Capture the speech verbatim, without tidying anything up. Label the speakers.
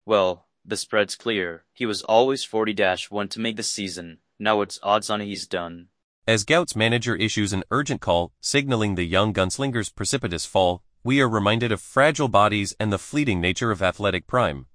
Speaker 1: Well, the spread's clear. He was always forty to one to make the season. Now it's odds on he's done.
Speaker 2: As Gout's manager issues an urgent call, signaling the young gunslinger's precipitous fall, we are reminded of fragile bodies and the fleeting nature of athletic prime.